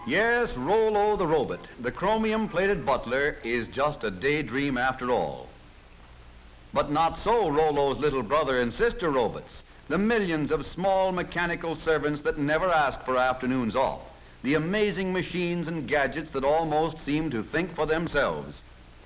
Yes, Rollo the robot, the chromium-plated butler, is just a daydream after all. But not so Rollo's little brother and sister robots, the millions of small mechanical servants that never ask for afternoons off, the amazing machines and gadgets that almost seem to think for themselves.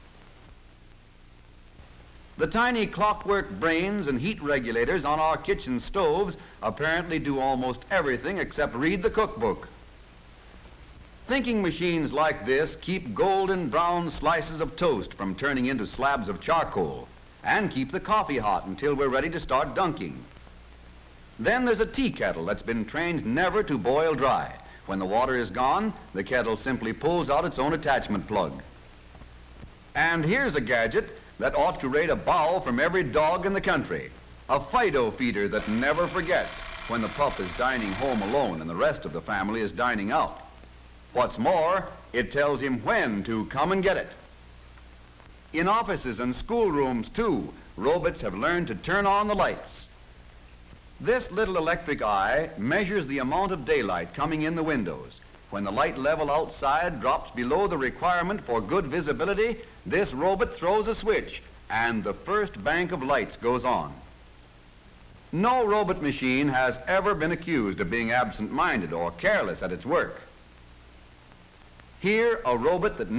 The tiny clockwork brains and heat regulators on our kitchen stoves apparently do almost everything except read the cookbook. Thinking machines like this keep golden brown slices of toast from turning into slabs of charcoal and keep the coffee hot until we're ready to start dunking. Then there's a tea kettle that's been trained never to boil dry. When the water is gone, the kettle simply pulls out its own attachment plug. And here's a gadget that ought to rate a bow from every dog in the country, a Fido feeder that never forgets when the pup is dining home alone and the rest of the family is dining out. What's more, it tells him when to come and get it. In offices and schoolrooms, too, robots have learned to turn on the lights. This little electric eye measures the amount of daylight coming in the windows. When the light level outside drops below the requirement for good visibility, this robot throws a switch and the first bank of lights goes on. No robot machine has ever been accused of being absent-minded or careless at its work. Here, a robot that